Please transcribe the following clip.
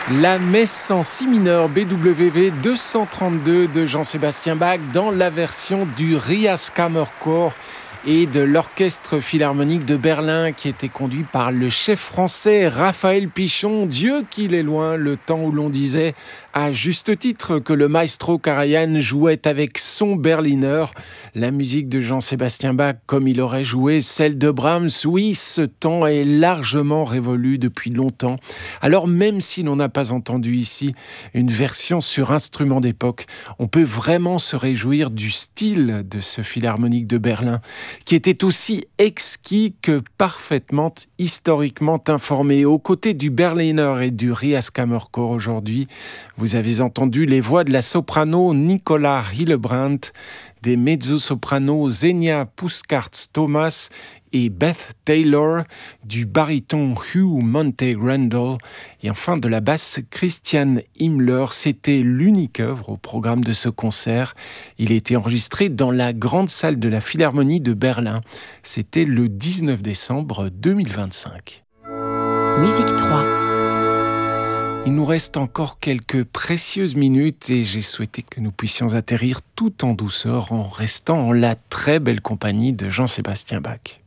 La messe en si mineur BWV 232 de Jean-Sébastien Bach dans la version du Riaskammerchor et de l'Orchestre Philharmonique de Berlin qui était conduit par le chef français Raphaël Pichon. Dieu qu'il est loin, le temps où l'on disait à juste titre que le maestro Karajan jouait avec son Berliner. La musique de Jean-Sébastien Bach comme il aurait joué celle de Brahms, oui, ce temps est largement révolu depuis longtemps. Alors même si l'on n'a pas entendu ici une version sur instrument d'époque, on peut vraiment se réjouir du style de ce Philharmonique de Berlin, qui était aussi exquis que parfaitement historiquement informé. Aux côtés du Berliner et du Riaskammerchor aujourd'hui, vous avez entendu les voix de la soprano Nicola Hillebrandt, des mezzo-sopranos Xenia Puskart-Thomas et Beth Taylor, du baryton Hugh Montegrandel et enfin de la basse Christian Himmler. C'était l'unique œuvre au programme de ce concert. Il a été enregistré dans la grande salle de la Philharmonie de Berlin. C'était le 19 décembre 2025. Musique 3. Il nous reste encore quelques précieuses minutes et j'ai souhaité que nous puissions atterrir tout en douceur en restant en la très belle compagnie de Jean-Sébastien Bach.